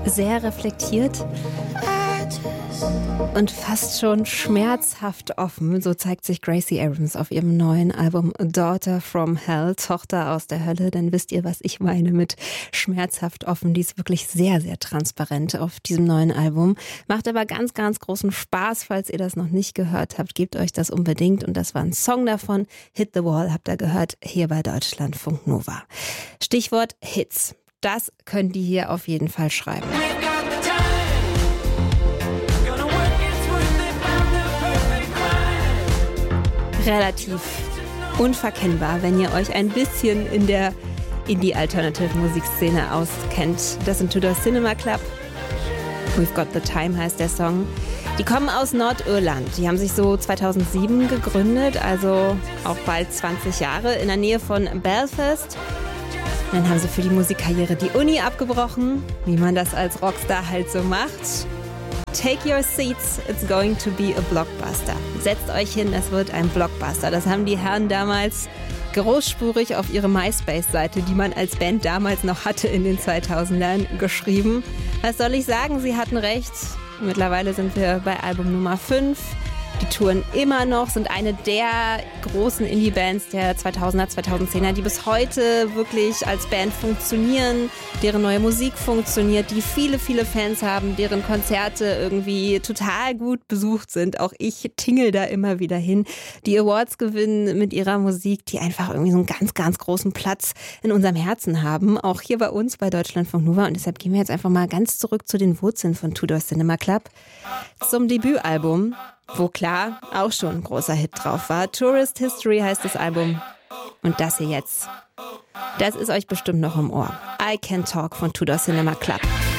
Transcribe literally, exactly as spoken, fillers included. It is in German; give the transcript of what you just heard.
Sehr reflektiert und fast schon schmerzhaft offen. So zeigt sich Gracie Abrams auf ihrem neuen Album Daughter from Hell, Tochter aus der Hölle. Dann wisst ihr, was ich meine mit schmerzhaft offen. Die ist wirklich sehr, sehr transparent auf diesem neuen Album. Macht aber ganz, ganz großen Spaß. Falls ihr das noch nicht gehört habt, gebt euch das unbedingt. Und das war ein Song davon. Hit the Wall habt ihr gehört, hier bei Deutschlandfunk Nova. Stichwort Hits. Das können die hier auf jeden Fall schreiben. Relativ unverkennbar, wenn ihr euch ein bisschen in der Indie-Alternative-Musikszene auskennt. Das sind Tudor Cinema Club. We've Got the Time heißt der Song. Die kommen aus Nordirland. Die haben sich so zweitausendsieben gegründet, also auch bald zwanzig Jahre, in der Nähe von Belfast. Dann haben sie für die Musikkarriere die Uni abgebrochen, wie man das als Rockstar halt so macht. Take your seats, it's going to be a blockbuster. Setzt euch hin, es wird ein Blockbuster. Das haben die Herren damals großspurig auf ihre MySpace-Seite, die man als Band damals noch hatte in den zweitausendern, geschrieben. Was soll ich sagen? Sie hatten recht. Mittlerweile sind wir bei Album Nummer fünf. Die touren immer noch, sind eine der großen Indie-Bands der zweitausender, zweitausendzehner, die bis heute wirklich als Band funktionieren, deren neue Musik funktioniert, die viele, viele Fans haben, deren Konzerte irgendwie total gut besucht sind. Auch ich tingel da immer wieder hin. Die Awards gewinnen mit ihrer Musik, die einfach irgendwie so einen ganz, ganz großen Platz in unserem Herzen haben. Auch hier bei uns bei Deutschlandfunk Nova. Und deshalb gehen wir jetzt einfach mal ganz zurück zu den Wurzeln von Tudor Cinema Club. Zum Debütalbum, wo klar auch schon ein großer Hit drauf war. Tourist History heißt das Album. Und das hier jetzt, das ist euch bestimmt noch im Ohr. I Can Talk von Tudor Cinema Club.